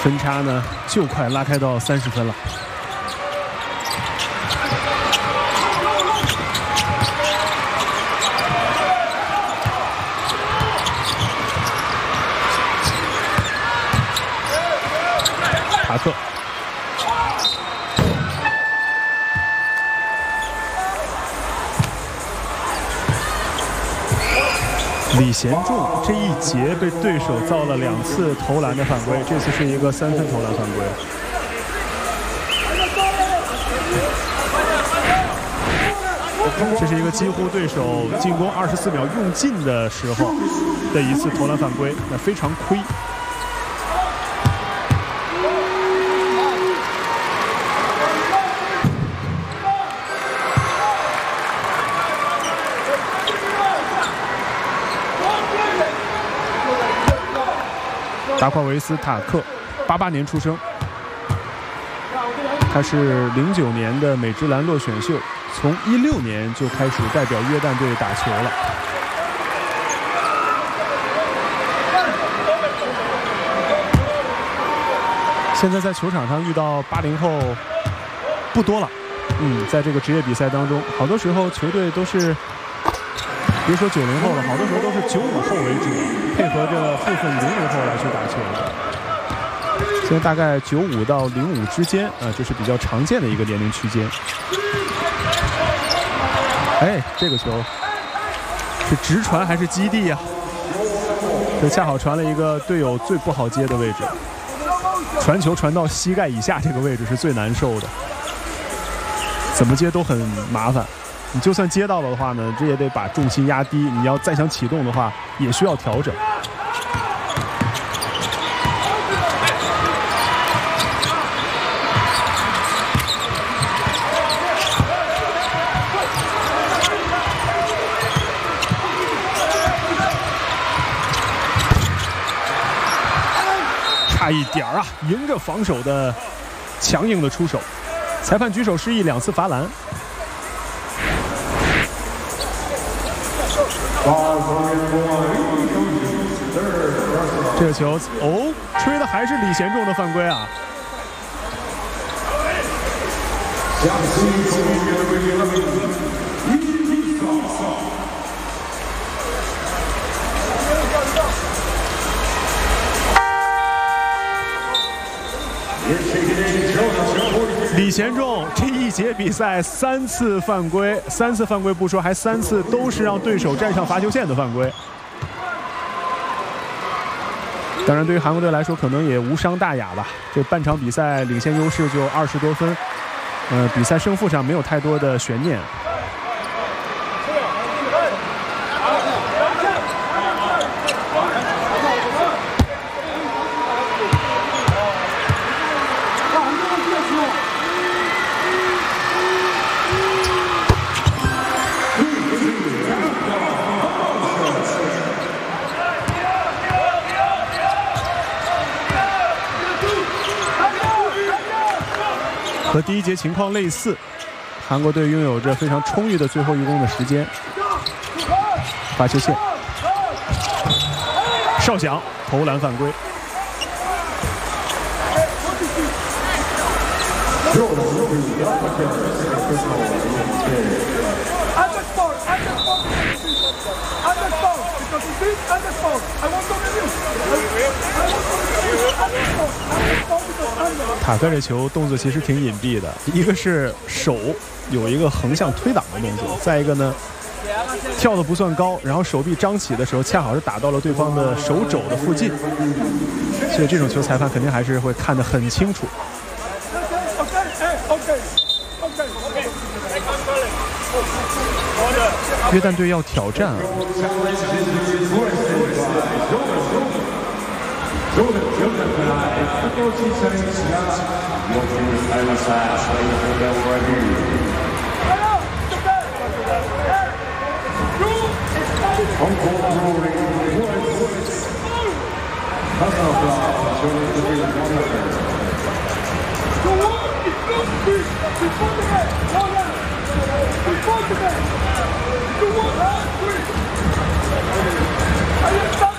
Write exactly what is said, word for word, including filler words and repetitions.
分差呢就快拉开到三十分了。塔克。 李贤仲这一节被对手造了两次投篮的犯规，这次是一个三分投篮犯规。这是一个几乎对手进攻二十四秒用尽的时候的一次投篮犯规，那非常亏。 达夸维斯塔克，八八年出生，他是零九年的美职篮落选秀，从一六年就开始代表约旦队打球了。现在在球场上遇到八零后不多了，嗯，在这个职业比赛当中，好多时候球队都是。 别说九零后了，好多时候都是九五后为主，配合着部分零零后来去打球的。现在大概九五到零五之间啊，这是比较常见的一个年龄区间。哎，这个球是直传还是基地呀、啊？这恰好传了一个队友最不好接的位置，传球传到膝盖以下这个位置是最难受的，怎么接都很麻烦。 你就算接到了的话呢，这也得把重心压低。你要再想启动的话，也需要调整。差一点儿啊，迎着防守的强硬的出手，裁判举手示意两次罚篮。 这个球哦，吹的还是李贤仲的犯规啊！李贤仲这一节比赛三次犯规，三次犯规不说，还三次都是让对手站上罚球线的犯规。当然，对于韩国队来说，可能也无伤大雅吧。这半场比赛领先优势就二十多分，呃，比赛胜负上没有太多的悬念。 和第一节情况类似，韩国队拥有着非常充裕的最后一攻的时间。罚球线，哨响，投篮犯规。塔克这球动作其实挺隐蔽的，一个是手有一个横向推挡的动作，再一个呢跳得不算高，然后手臂张起的时候恰好是打到了对方的手肘的附近，所以这种球裁判肯定还是会看得很清楚。约旦队要挑战啊！ Are you